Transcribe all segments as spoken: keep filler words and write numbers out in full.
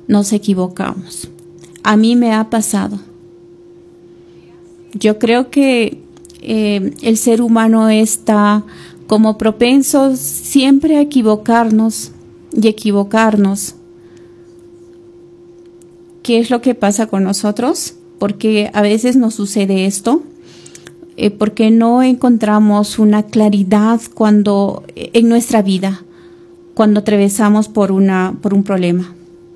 nos equivocamos. A mí me ha pasado. Yo creo que eh, el ser humano está como propenso siempre a equivocarnos y equivocarnos. ¿Qué es lo que pasa con nosotros? Porque a veces nos sucede esto, eh, porque no encontramos una claridad cuando en nuestra vida, cuando atravesamos por una por un problema.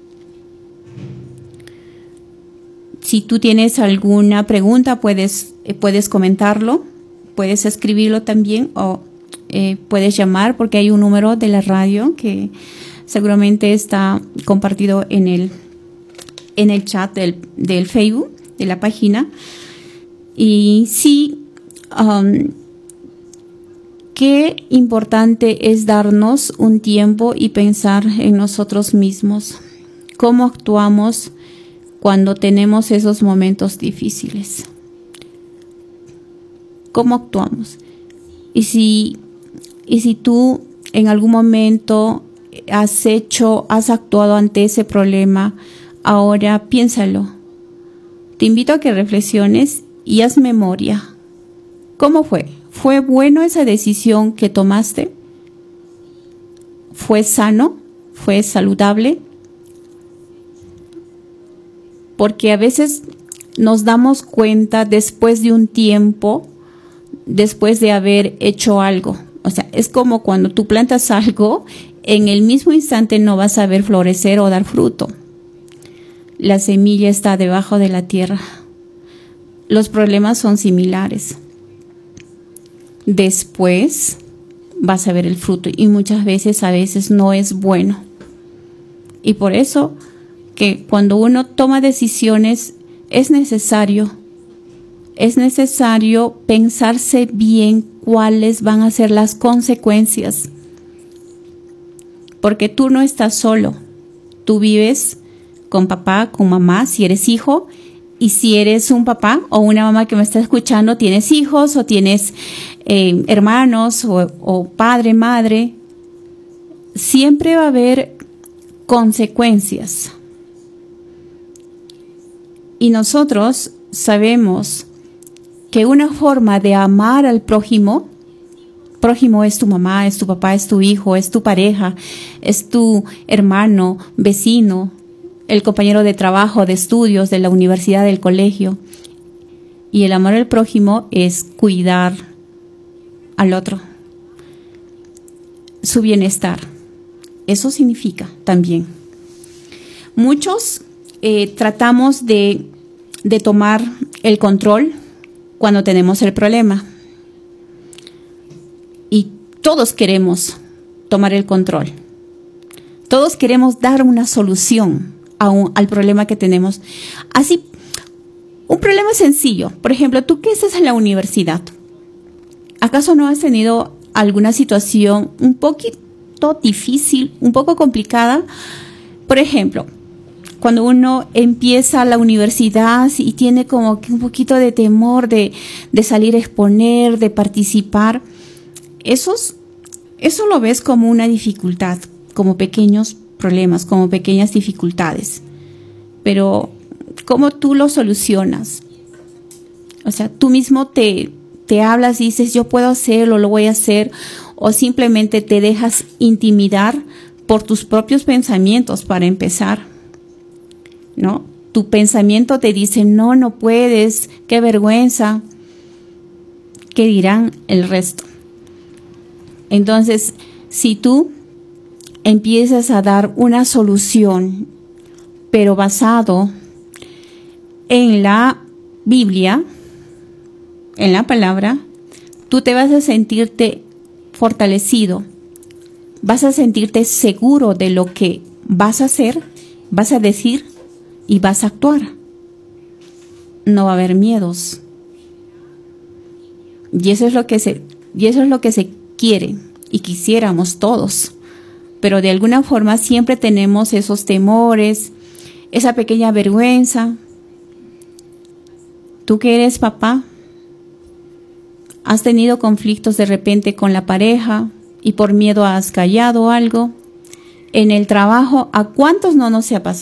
Si tú tienes alguna pregunta, puedes, eh, puedes comentarlo, puedes escribirlo también o eh, puedes llamar porque hay un número de la radio que seguramente está compartido en el, en el chat del, del Facebook, de la página. Y sí, um, qué importante es darnos un tiempo y pensar en nosotros mismos, cómo actuamos cuando tenemos esos momentos difíciles. ¿Cómo actuamos? Y si, y si tú en algún momento has hecho, has actuado ante ese problema, ahora piénsalo. Te invito a que reflexiones y haz memoria. ¿Cómo fue? ¿Fue bueno esa decisión que tomaste? ¿Fue sano? ¿Fue saludable? Porque a veces nos damos cuenta después de un tiempo, después de haber hecho algo. O sea, es como cuando tú plantas algo, en el mismo instante no vas a ver florecer o dar fruto. La semilla está debajo de la tierra. Los problemas son similares. Después vas a ver el fruto y muchas veces, a veces no es bueno. Y por eso que cuando uno toma decisiones es necesario, es necesario pensarse bien cuáles van a ser las consecuencias. Porque tú no estás solo, tú vives con papá, con mamá, si eres hijo, y si eres un papá o una mamá que me está escuchando, tienes hijos o tienes eh, hermanos o, o padre, madre, siempre va a haber consecuencias. Y nosotros sabemos que una forma de amar al prójimo, prójimo es tu mamá, es tu papá, es tu hijo, es tu pareja, es tu hermano, vecino, el compañero de trabajo, de estudios, de la universidad, del colegio. Y el amor al prójimo es cuidar al otro, su bienestar. Eso significa también. Muchos eh, tratamos de, de tomar el control cuando tenemos el problema. Y todos queremos tomar el control. Todos queremos dar una solución a un, al problema que tenemos. Así, un problema sencillo. Por ejemplo, tú que estás en la universidad, ¿acaso no has tenido alguna situación un poquito difícil, un poco complicada? Por ejemplo, cuando uno empieza la universidad y tiene como que un poquito de temor de, de salir a exponer, de participar, esos, eso lo ves como una dificultad, como pequeños problemas, como pequeñas dificultades. Pero, ¿cómo tú lo solucionas? O sea, tú mismo te, te hablas y dices, yo puedo hacerlo, lo voy a hacer, o simplemente te dejas intimidar por tus propios pensamientos para empezar, ¿no? Tu pensamiento te dice, no, no puedes, qué vergüenza, ¿qué dirán el resto? Entonces, si tú empiezas a dar una solución, pero basado en la Biblia, en la palabra, tú te vas a sentirte fortalecido, vas a sentirte seguro de lo que vas a hacer, vas a decir y vas a actuar. No va a haber miedos. Y eso es lo que se, y eso es lo que se quiere y quisiéramos todos. Pero de alguna forma siempre tenemos esos temores, esa pequeña vergüenza. Tú que eres papá, has tenido conflictos de repente con la pareja y por miedo has callado algo. En el trabajo, ¿a cuántos no nos ha pasado?